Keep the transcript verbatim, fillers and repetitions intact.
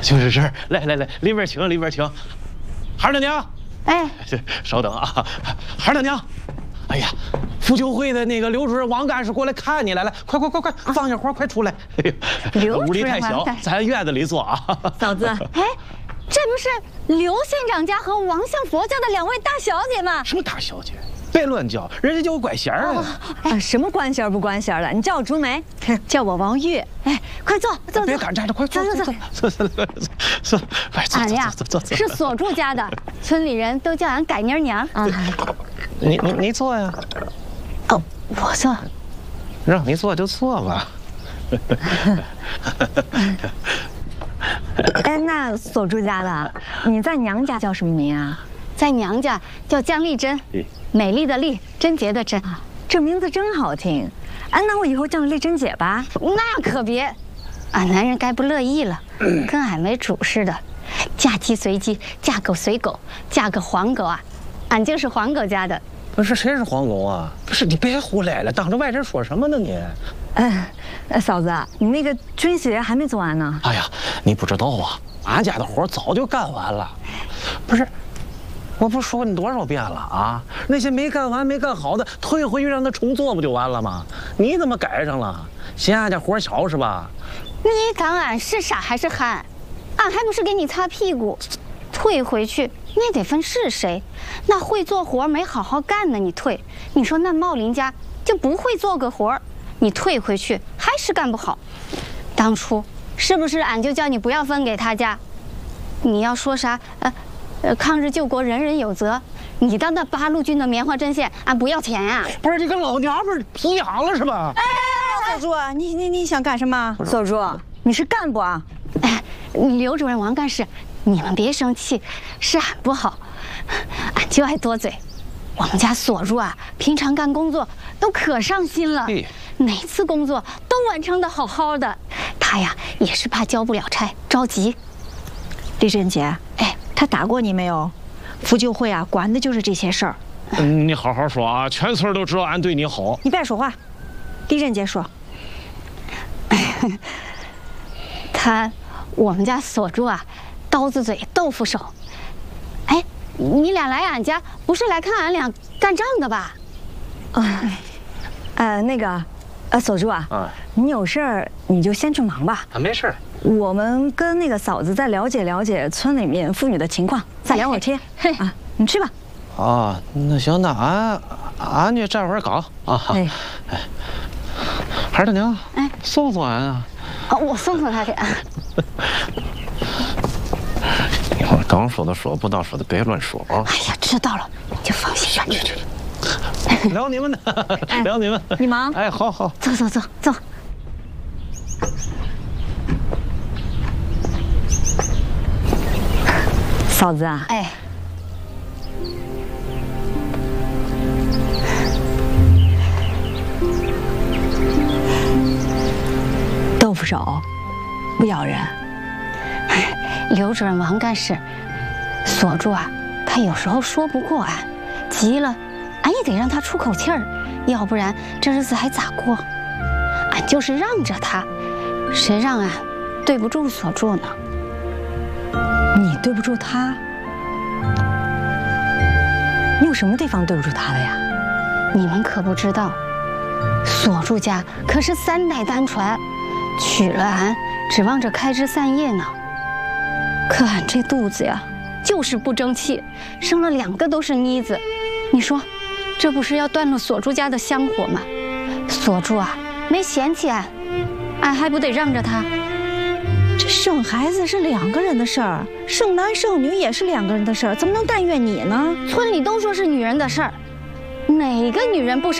就是这儿，来来来，里边请，里边请。孩儿他娘， 哎， 稍等啊，孩儿他娘，哎呀，妇救会的那个刘主任王干事过来看你来了，快快快快，放下活，快出来。哎呦，屋里太小，咱院子里坐啊。 嫂子，哎，这不是刘县长家和王相佛家的两位大小姐吗？ 什么大小姐？别乱叫，人家叫我管弦儿啊！ 哎，什么官衔不官衔的？你叫我竹梅， 叫我王玉。哎，快坐，坐坐。 别赶站着，快坐，坐坐坐坐坐坐。快坐， 俺呀，是锁住家的，村里人都叫俺改妮娘啊。 你你你坐呀。 哦，我坐。 让你坐就坐吧。 哎，那锁住家的，你在娘家叫什么名啊？ 在娘家叫江丽珍。美丽的丽，贞洁的贞， 这名字真好听。哎，那我以后叫你丽珍姐吧。 那可别，俺男人该不乐意了，跟俺没主似的，嫁鸡随鸡，嫁狗随狗，嫁个黄狗啊，俺就是黄狗家的。 不是谁是黄狗啊？不是你别胡来了，当着外人说什么呢你？ 哎，嫂子，你那个军鞋还没做完呢。 哎呀，你不知道啊，俺家的活早就干完了。不是。我不说你多少遍了啊！那些没干完、没干好的，退回去让他重做不就完了吗？你怎么改上了？嫌俺家活小是吧？ 你当俺是傻还是憨？俺还不是给你擦屁股？退回去那得分是谁。那会做活没好好干呢，你退。你说那茂林家就不会做个活，你退回去还是干不好。当初是不是俺就叫你不要分给他家？你要说啥？呃。呃，抗日救国人人有责。你当那八路军的棉花针线，俺不要钱呀、啊！ 不是你跟老娘们儿皮痒了是吧？ 哎，锁住，你你你想干什么？锁住，你是干部啊？ 哎，刘主任、王干事，你们别生气，是俺不好，俺就爱多嘴。我们家锁住啊，平常干工作都可上心了，每次工作都完成的好好的。他呀，也是怕交不了差，着急。 丽珍姐，哎。他打过你没有？妇救会啊，管的就是这些事儿。 嗯，你好好说啊，全村都知道俺对你好。 你别说话，丽珍姐说。 他，我们家锁住啊，刀子嘴豆腐手。哎，你俩来俺家不是来看俺俩干仗的吧？ 啊，呃，那个，呃，锁住啊，啊，你有事儿你就先去忙吧。 啊，没事儿。 我们跟那个嫂子再了解了解村里面妇女的情况，再聊会儿天啊。你去吧。 啊，那行，那俺俺就站会儿岗啊。哎，哎，孩儿他娘，哎，送送俺啊。 啊，我送送他去啊。 一会儿当说的说，不当说的别乱说啊。 哎呀，知道了，你就放心上去。 聊你们的，聊你们。 你忙。 哎，好好。 走走走走。 嫂子啊， 哎， 豆腐手，不咬人。 刘主任、王干事，锁住啊，他有时候说不过俺，急了，俺也得让他出口气儿，要不然这日子还咋过？俺就是让着他，谁让俺对不住锁住呢？ 你对不住他？你有什么地方对不住他的呀？ 你们可不知道，锁住家可是三代单传，娶了俺指望着开枝散叶呢。可俺这肚子呀，就是不争气，生了两个都是妮子。你说，这不是要断了锁住家的香火吗？锁住啊，没嫌弃俺，俺还不得让着他？ 这生孩子是两个人的事儿，生男生女也是两个人的事儿，怎么能但愿你呢？ 村里都说是女人的事儿，哪个女人不生？